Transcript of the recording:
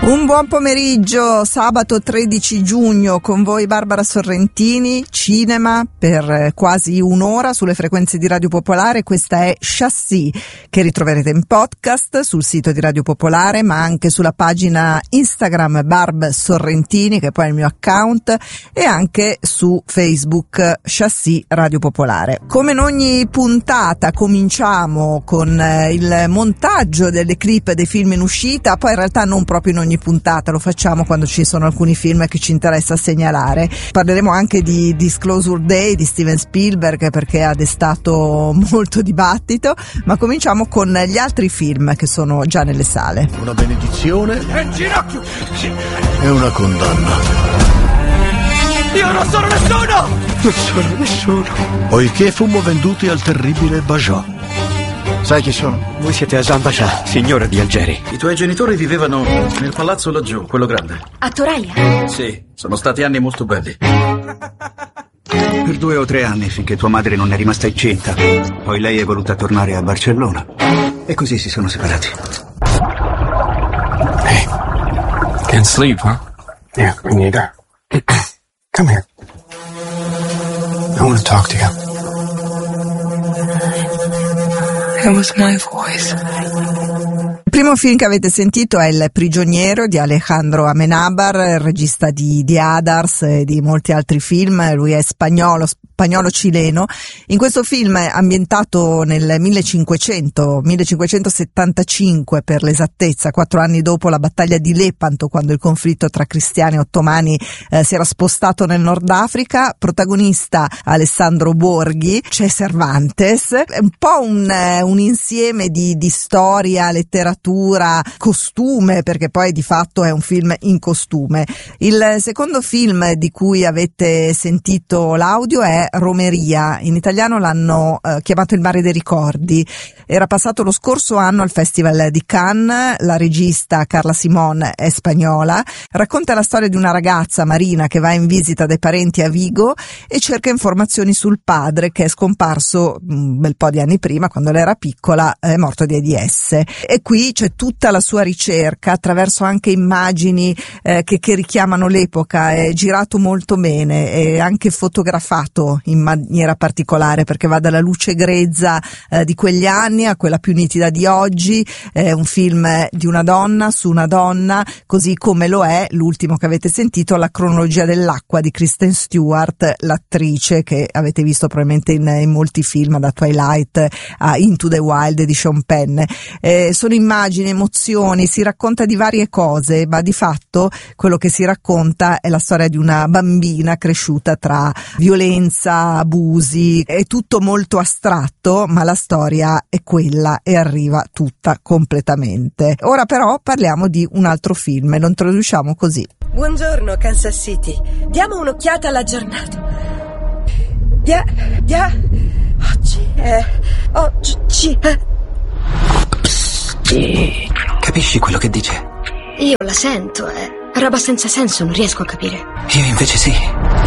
Un buon pomeriggio, sabato 13 giugno, con voi Barbara Sorrentini, cinema per quasi un'ora sulle frequenze di Radio Popolare. Questa è Chassis, che ritroverete in podcast sul sito di Radio Popolare, ma anche sulla pagina Instagram Barb Sorrentini, che poi è il mio account, e anche su Facebook Chassis Radio Popolare. Come in ogni puntata cominciamo con il montaggio delle clip dei film in uscita, poi in realtà non proprio in ogni puntata, lo facciamo quando ci sono alcuni film che ci interessa segnalare. Parleremo anche di Disclosure Day di Steven Spielberg, perché ha destato molto dibattito, ma cominciamo con gli altri film che sono già nelle sale. Una benedizione è in ginocchio e una condanna. Io non sono nessuno! Non sono nessuno. Poiché fummo venduti al terribile Bajor. Sai chi sono? Voi siete Hassan Pasha, signore di Algeri. I tuoi genitori vivevano nel palazzo laggiù, quello grande. A Toraia? Sì, sono stati anni molto belli. Per 2 o 3 anni, finché tua madre non è rimasta incinta. Poi lei è voluta tornare a Barcellona. E così si sono separati. Hey, can't sleep, huh? Yeah, me neither. Come here. I want to talk to you. That was my voice. Il primo film che avete sentito è Il prigioniero di Alejandro Amenábar, il regista di Others e di molti altri film. Lui è spagnolo-cileno. In questo film, ambientato nel 1575 per l'esattezza, 4 anni dopo la battaglia di Lepanto, quando il conflitto tra cristiani e ottomani si era spostato nel Nord Africa, protagonista Alessandro Borghi, c'è Cervantes, è un po' un insieme di storia, letteratura, costume, perché poi di fatto è un film in costume. Il secondo film di cui avete sentito l'audio è Romeria. In italiano l'hanno chiamato Il mare dei ricordi. Era passato lo scorso anno al Festival di Cannes. La regista Carla Simón è spagnola. Racconta la storia di una ragazza, Marina, che va in visita dai parenti a Vigo e cerca informazioni sul padre, che è scomparso un bel po' di anni prima, quando lei era piccola, è morto di AIDS. E qui c'è tutta la sua ricerca attraverso anche immagini che richiamano l'epoca. È girato molto bene, è anche fotografato in maniera particolare, perché va dalla luce grezza di quegli anni a quella più nitida di oggi. È un film di una donna su una donna, così come lo è l'ultimo che avete sentito, La cronologia dell'acqua di Kristen Stewart, l'attrice che avete visto probabilmente in molti film, da Twilight a Into the Wild di Sean Penn. Sono immagini, emozioni, si racconta di varie cose, ma di fatto quello che si racconta è la storia di una bambina cresciuta tra violenza, abusi. È tutto molto astratto, ma la storia è quella e arriva tutta completamente. Ora però parliamo di un altro film e lo introduciamo così. Buongiorno Kansas City, diamo un'occhiata alla giornata. Oggi è... Capisci quello che dice? Io la sento, è roba senza senso, non riesco a capire. Io invece sì.